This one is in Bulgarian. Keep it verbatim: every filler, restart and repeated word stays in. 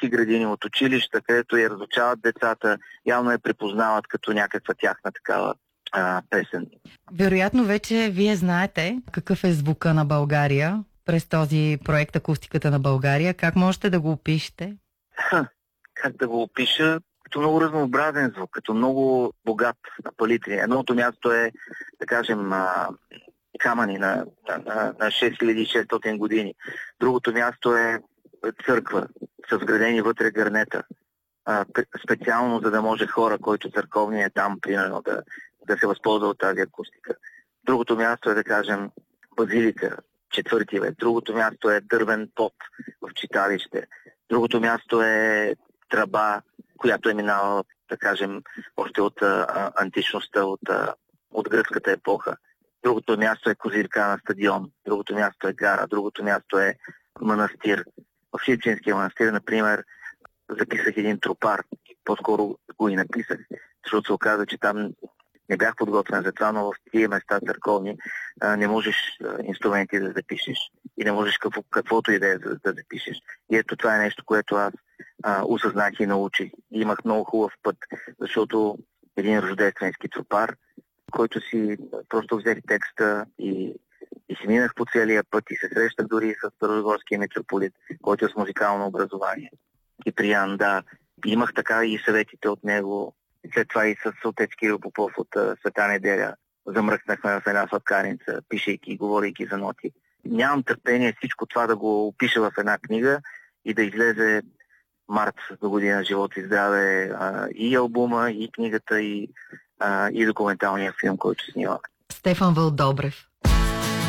детски градини, от училища, където я разучават децата, явно я припознават като някаква тяхна такава а, песен. Вероятно вече вие знаете какъв е звука на България през този проект Акустиката на България. Как можете да го опишете? Ха, как да го опиша? Като много разнообразен звук, като много богат на палитри. Едното място е, да кажем, а, камъни на, на, на шест хиляди и шестстотин години. Другото място е църква с вградени вътре гърнета. А, специално за да може хора, който църковни е там, примерно, да, да се възползва от тази акустика. Другото място е, да кажем, базилика, четвърти век. Другото място е дървен пот в читалище. Другото място е тръба, която е минала, да кажем, още от а, античността, от, а, от гръцката епоха. Другото място е козирка на стадион. Другото място е гара. Другото място е манастир. В Шипченския манастир, например, записах един тропар. По-скоро го и написах, защото се оказа, че там не бях подготвен за това, но в тия места църковни а, не можеш а, инструменти да запишеш и не можеш какво, каквото и да е да, да запишеш. И ето това е нещо, което аз а, осъзнах и научих. И имах много хубав път, защото един рождественски тропар, който си просто взех текста и, и си минах по целия път и се срещах дори с Старозагорския митрополит, който е с музикално образование. Киприян, да. Имах така и съветите от него. След това и с отец Кирил Попов от uh, Света неделя замръкнахме в една сладкарница, пишейки и говорейки за ноти. Нямам търпение всичко това да го опиша в една книга и да излезе март до година живот и здраве uh, и албума, и книгата, и, uh, и документалния филм, който снимаме. Стефан Вълдобрев.